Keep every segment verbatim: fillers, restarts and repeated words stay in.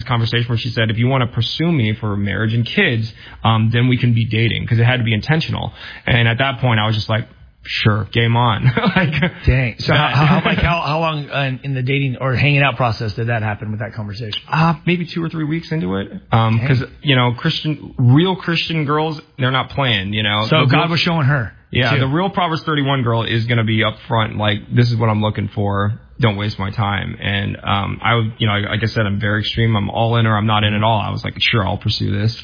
conversation where she said, if you want to pursue me for marriage and kids, um, then we can be dating, because it had to be intentional. And at that point, I was just like, sure, game on. like, Dang. So how, how, like how, how long uh, in the dating or hanging out process did that happen with that conversation? Uh, maybe two or three weeks into it. Um, cause, you know, Christian, real Christian girls, they're not playing, you know. So the God real, was showing her. Yeah. too. The real Proverbs thirty-one girl is going to be up front. Like, this is what I'm looking for. Don't waste my time. And, um, I would, you know, like I said, I'm very extreme. I'm all in or I'm not in at all. I was like, sure, I'll pursue this.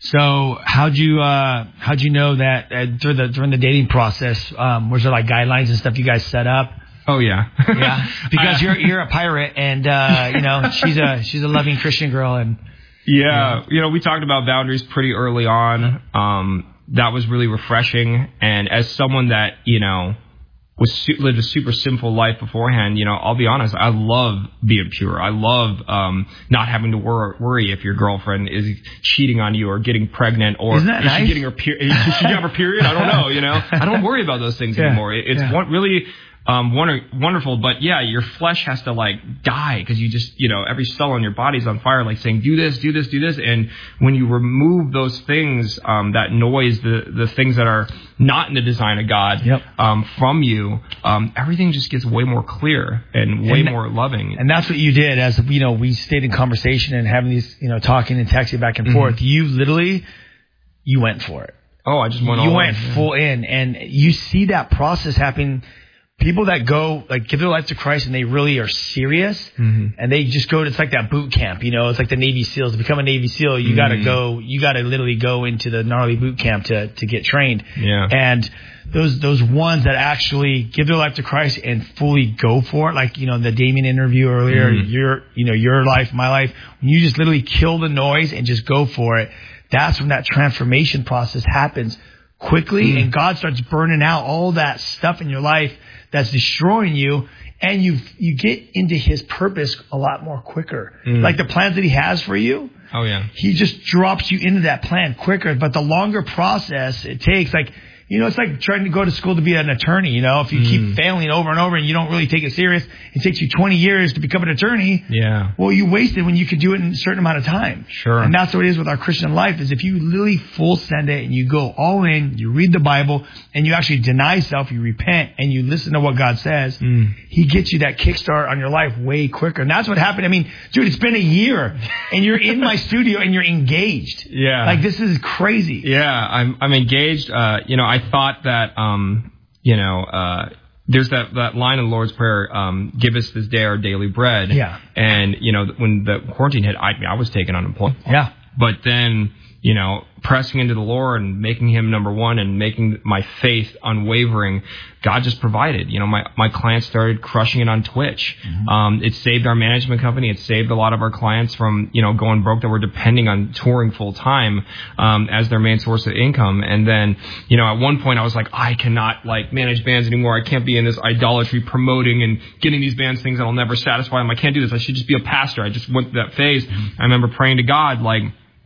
So how'd you uh how'd you know that uh, through the during the dating process? Um, was there like guidelines and stuff you guys set up? Oh yeah, yeah. Because you're you're a pirate, and uh, you know she's a she's a loving Christian girl, and yeah, yeah, you know we talked about boundaries pretty early on. Um, that was really refreshing, and as someone that you know was su- lived a super sinful life beforehand, you know, I'll be honest, I love being pure. I love um, not having to wor- worry if your girlfriend is cheating on you or getting pregnant, or Isn't that is nice? she getting her period? Does she have her period? I don't know. You know, I don't worry about those things yeah. anymore. It, it's yeah. one, really. Um, wonder, wonderful, but yeah, your flesh has to like die, because you just, you know, every cell in your body's on fire, like saying, do this, do this, do this. And when you remove those things, um, that noise, the, the things that are not in the design of God, yep. um, from you, um, everything just gets way more clear and way and, more loving. And that's what you did. As you know, we stayed in conversation and having these, you know, talking and texting back and mm-hmm. forth. You literally, you went for it. Oh, I just went You all went in. full in, and you see that process happening. People that go, like, give their life to Christ and they really are serious, mm-hmm. and they just go to, it's like that boot camp, you know, it's like the Navy SEALs. To become a Navy SEAL, you mm-hmm. got to go, you got to literally go into the gnarly boot camp to, to get trained. Yeah. And those, those ones that actually give their life to Christ and fully go for it, like, you know, the Damien interview earlier, mm-hmm. your, you know, your life, my life, when you just literally kill the noise and just go for it, that's when that transformation process happens quickly, mm-hmm. and God starts burning out all that stuff in your life that's destroying you, and you you get into His purpose a lot more quicker. Mm. Like the plans that He has for you. Oh yeah. He just drops you into that plan quicker. But the longer process it takes, like, you know, it's like trying to go to school to be an attorney. You know, if you mm. keep failing over and over and you don't really take it serious, it takes you twenty years to become an attorney. Yeah. Well, you wasted when you could do it in a certain amount of time. Sure. And that's what it is with our Christian life, is if you literally full send it and you go all in, you read the Bible and you actually deny self, you repent and you listen to what God says, mm. He gets you that kickstart on your life way quicker. And that's what happened. I mean, dude, it's been a year and you're in my studio and you're engaged. Yeah. Like, this is crazy. Yeah, I'm I'm engaged. Uh, you know, I thought that, um, you know, uh, there's that, that line in the Lord's Prayer, um, give us this day our daily bread. Yeah. And, you know, when the quarantine hit, I, I was taking unemployment. Yeah. But then, you know, pressing into the Lord and making Him number one and making my faith unwavering, God just provided. You know, my, my clients started crushing it on Twitch. Mm-hmm. Um, it saved our management company. It saved a lot of our clients from, you know, going broke that were depending on touring full time, um, as their main source of income. And then, you know, at one point I was like, I cannot like manage bands anymore. I can't be in this idolatry promoting and getting these bands things that'll never satisfy them. I can't do this. I should just be a pastor. I just went through that phase. Mm-hmm. I remember praying to God, like,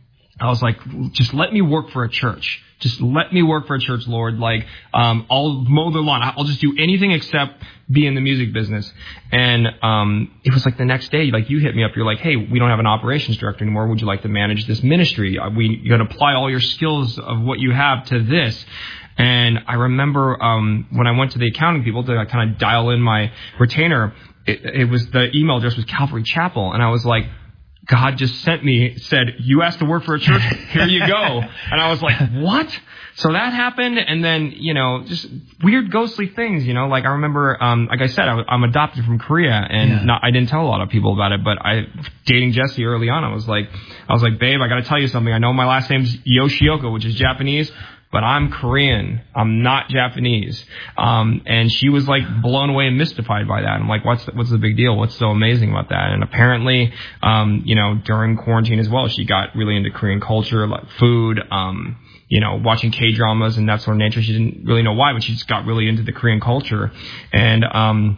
I was like, just let me work for a church. Just let me work for a church, Lord. Like, um, I'll mow the lawn. I'll just do anything except be in the music business. And um, it was like the next day, like you hit me up. You're like, hey, we don't have an operations director anymore. Would you like to manage this ministry? We you can apply all your skills of what you have to this. And I remember um, when I went to the accounting people to kind of dial in my retainer, it, it was the email address was Calvary Chapel, and I was like, God just sent me, said, you asked to work for a church, here you go. And I was like, what? So that happened, and then, you know, just weird ghostly things, you know, like I remember, um, like I said, I, I'm adopted from Korea, and yeah. not, I didn't tell a lot of people about it, but I, dating Jessie early on, I was like, I was like, babe, I gotta tell you something. I know my last name's Yoshioka, which is Japanese, but I'm Korean. I'm not Japanese. Um, and she was like blown away and mystified by that. I'm like, what's the, what's the big deal? What's so amazing about that? And apparently, um, you know, during quarantine as well, she got really into Korean culture, like food, um, you know, watching K-dramas and that sort of nature. She didn't really know why, but she just got really into the Korean culture. And, um,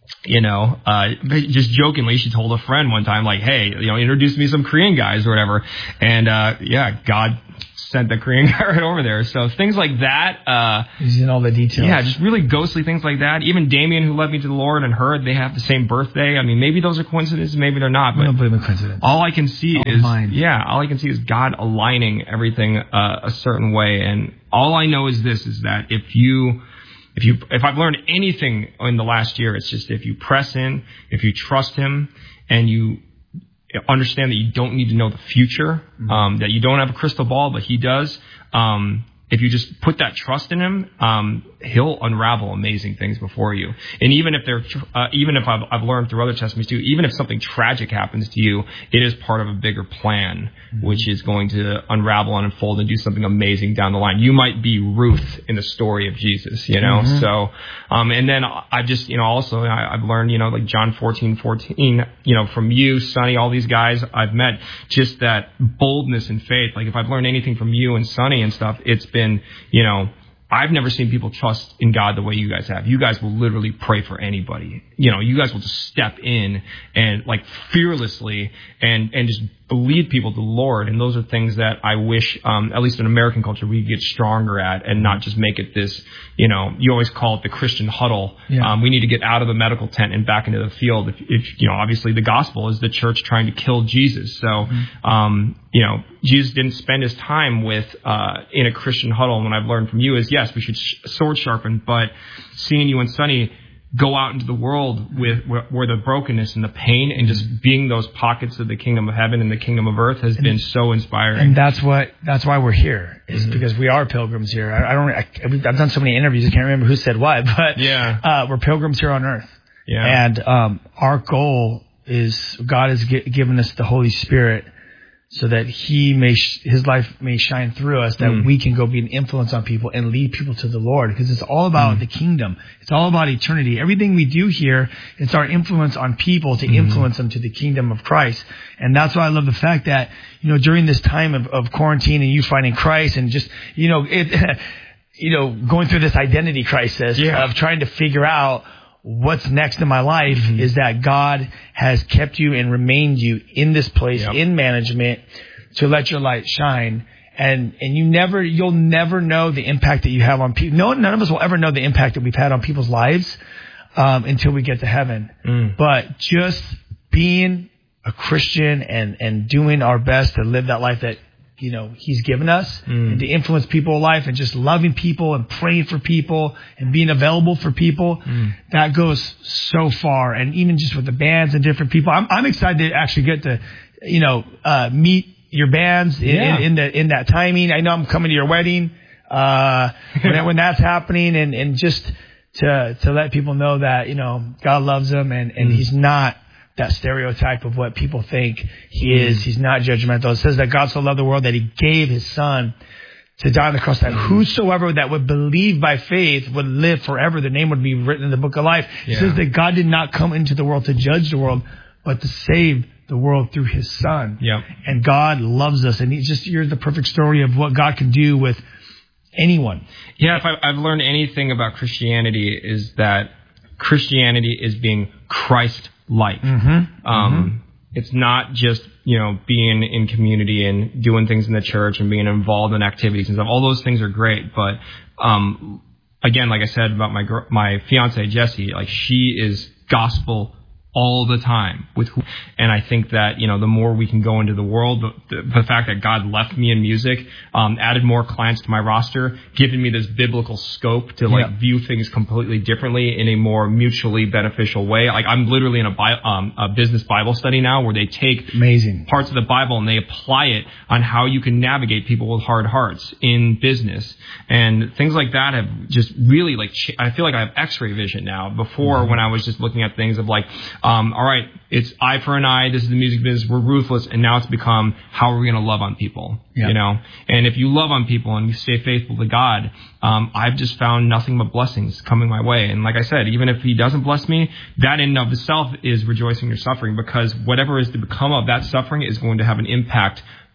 you know, uh, just jokingly, she told a friend one time, like, hey, you know, introduce me some Korean guys or whatever. And, uh, yeah, God sent the Korean guy right over there. So things like that. Uh, He's in all the details. Yeah, just really ghostly things like that. Even Damien, who led me to the Lord, and her, they have the same birthday. I mean, maybe those are coincidences, maybe they're not. But I don't believe in coincidence. All I can see all is, mine. yeah, all I can see is God aligning everything uh, a certain way. And all I know is this, is that if you... If you, if I've learned anything in the last year, it's just if you press in, if you trust Him, and you understand that you don't need to know the future, mm-hmm. um, that you don't have a crystal ball, but He does. Um, if you just put that trust in Him, um, He'll unravel amazing things before you. And even if they're, uh, even if I've, I've learned through other testimonies too, even if something tragic happens to you, it is part of a bigger plan, mm-hmm. which is going to unravel and unfold and do something amazing down the line. You might be Ruth in the story of Jesus, you know. Mm-hmm. So, um, and then I just, you know, also I, I've learned, you know, like John fourteen fourteen, you know, from you, Sonny, all these guys I've met, just that boldness and faith. Like if I've learned anything from you and Sonny and stuff, it's been, you know, I've never seen people trust in God the way you guys have. You guys will literally pray for anybody. You know, you guys will just step in and like fearlessly and, and just lead people to the Lord. And those are things that I wish, um, at least in American culture, we get stronger at and not just make it this, you know, you always call it the Christian huddle. Yeah. Um, we need to get out of the medical tent and back into the field. If, if, you know, obviously the gospel is the church trying to kill Jesus. So, mm-hmm. um, you know, Jesus didn't spend his time with, uh, in a Christian huddle. And what I've learned from you is, yes, we should sh- sword sharpen, but seeing you and Sonny go out into the world with where, where the brokenness and the pain and just being those pockets of the kingdom of heaven and the kingdom of earth has and, been so inspiring. And that's what, that's why we're here, is mm-hmm. because we are pilgrims here. I, I don't, I, I've done so many interviews, I can't remember who said what, but yeah. uh, we're pilgrims here on earth. Yeah. And, um, our goal is God has g- given us the Holy Spirit so that he may, sh- his life may shine through us, that mm. we can go be an influence on people and lead people to the Lord. Because it's all about mm. the kingdom. It's all about eternity. Everything we do here, it's our influence on people to mm. influence them to the kingdom of Christ. And that's why I love the fact that, you know, during this time of, of quarantine and you finding Christ and just, you know, it, you know, going through this identity crisis yeah. of trying to figure out what's next in my life, mm-hmm. is that God has kept you and remained you in this place, yep. in management, to let your light shine. And, and you never, you'll never know the impact that you have on people. No, none of us will ever know the impact that we've had on people's lives, um, until we get to heaven. Mm. But just being a Christian and, and doing our best to live that life that, you know, he's given us, mm. and to influence people's life and just loving people and praying for people and being available for people, mm. that goes so far. And even just with the bands and different people, I'm, I'm excited to actually get to, you know, uh, meet your bands in, yeah. in, in the, in that timing. I know I'm coming to your wedding, uh, when, when that's happening, and, and just to, to let people know that, you know, God loves them and, and mm. he's not that stereotype of what people think he is. He's not judgmental. It says that God so loved the world that he gave his son to die on the cross, that whosoever that would believe by faith would live forever. The name would be written in the book of life. Yeah. It says that God did not come into the world to judge the world, but to save the world through his son. Yep. And God loves us. And he's just, you're the perfect story of what God can do with anyone. Yeah. If I, I've learned anything about Christianity, is that Christianity is being Christ like. Mm-hmm. Um, mm-hmm. It's not just, you know, being in community and doing things in the church and being involved in activities and stuff. All those things are great. But, um, again, like I said about my, my fiance, Jessie, like she is gospel all the time with who, and I think that, you know, the more we can go into the world, the, the fact that God left me in music, um, added more clients to my roster, given me this biblical scope to like yeah. view things completely differently in a more mutually beneficial way. Like I'm literally in a, bi- um, a business Bible study now where they take amazing parts of the Bible and they apply it on how you can navigate people with hard hearts in business, and things like that have just really like, ch- I feel like I have X-ray vision now. Before, mm-hmm. when I was just looking at things of like, Um, all right, it's eye for an eye. This is the music business. We're ruthless. And now it's become, how are we going to love on people? Yeah. You know, and if you love on people and you stay faithful to God, um, I've just found nothing but blessings coming my way. And like I said, even if he doesn't bless me, that in and of itself is rejoicing your suffering, because whatever is to become of that suffering is going to have an impact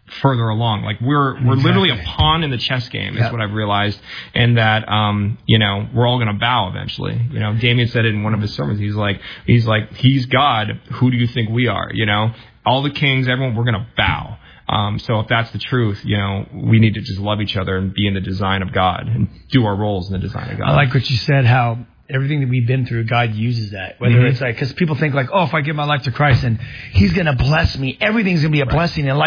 further along. Like we're we're Exactly. literally a pawn in the chess game. Is Yep. what I've realized, and that um you know we're all going to bow eventually. You know, Damien said it in one of his sermons. He's like he's like he's God. Who do you think we are? You know, all the kings, everyone, we're going to bow. Um, so if that's the truth, you know, we need to just love each other and be in the design of God and do our roles in the design of God. I like what you said, how everything that we've been through, God uses that. Whether mm-hmm. it's like, because people think like, oh, if I give my life to Christ and He's going to bless me, everything's going to be a right. blessing, and life